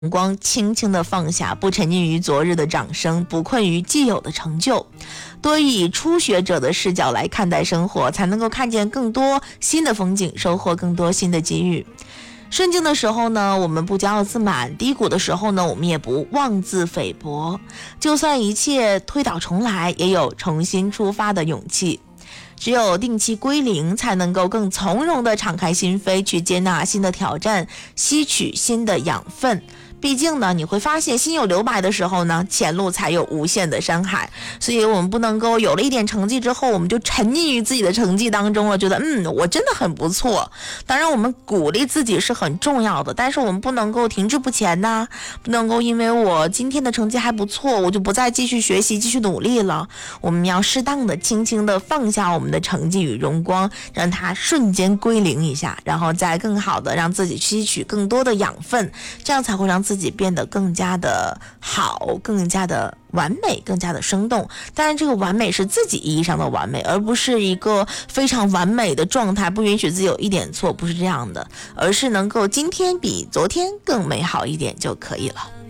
光轻轻的放下，不沉浸于昨日的掌声，不困于既有的成就，多以初学者的视角来看待生活，才能够看见更多新的风景，收获更多新的机遇。顺境的时候呢，我们不骄傲自满；低谷的时候呢，我们也不妄自菲薄。就算一切推倒重来，也有重新出发的勇气。只有定期归零，才能够更从容地敞开心扉，去接纳新的挑战，吸取新的养分。毕竟呢，你会发现心有留白的时候呢，前路才有无限的山海。所以我们不能够有了一点成绩之后，我们就沉溺于自己的成绩当中了，觉得我真的很不错。当然我们鼓励自己是很重要的，但是我们不能够停滞不前呐，不能够因为我今天的成绩还不错，我就不再继续学习，继续努力了。我们要适当的轻轻的放下我们的成绩与荣光，让它瞬间归零一下，然后再更好的让自己吸取更多的养分，这样才会让自己变得更加的好，更加的完美，更加的生动。当然这个完美是自己意义上的完美，而不是一个非常完美的状态，不允许自己有一点错，不是这样的，而是能够今天比昨天更美好一点就可以了。